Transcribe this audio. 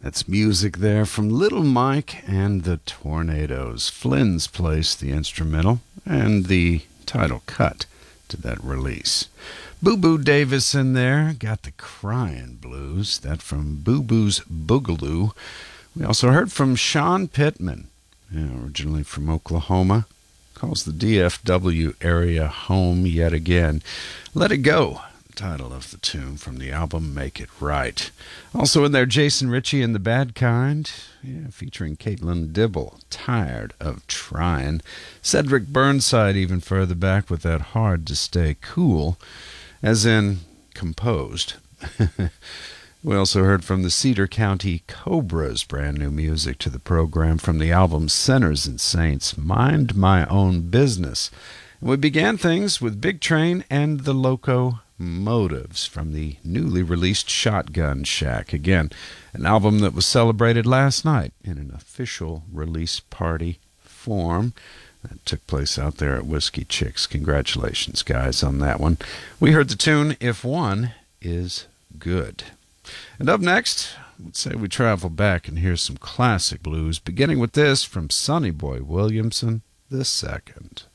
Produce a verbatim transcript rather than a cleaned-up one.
That's music there from Little Mike and the Tornadoes. Flynn's placed the instrumental and the title cut to that release. Boo Boo Davis in there got the Crying Blues. That from Boo Boo's Boogaloo. We also heard from Sean Pittman, yeah, originally from Oklahoma. Calls the D F W area home yet again. Let It Go, title of the tune from the album Make It Right. Also in there, Jason Ritchie and the Bad Kind, yeah, featuring Caitlin Dibble, Tired of Trying. Cedric Burnside even further back with that Hard to Stay Cool, as in composed. We also heard from the Cedar County Cobras, brand new music to the program from the album Sinners and Saints, Mind My Own Business. And we began things with Big Train and the Loco Motives from the newly released Shotgun Shack. Again, an album that was celebrated last night in an official release party form. That took place out there at Whiskey Chicks. Congratulations, guys, on that one. We heard the tune If One Is Good. And up next, let's say we travel back and hear some classic blues, beginning with this from Sonny Boy Williamson the Second.